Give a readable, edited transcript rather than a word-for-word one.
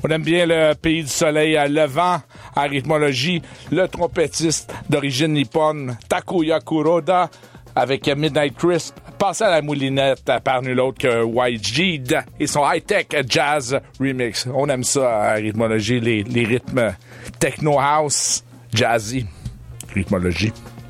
On aime bien le pays du soleil levant à rythmologie, le trompettiste d'origine nippone Takuya Kuroda avec Midnight Crisp, passé à la moulinette par nul autre que YG et son high-tech jazz remix. On aime ça à rythmologie, les rythmes techno house, jazzy, rythmologie.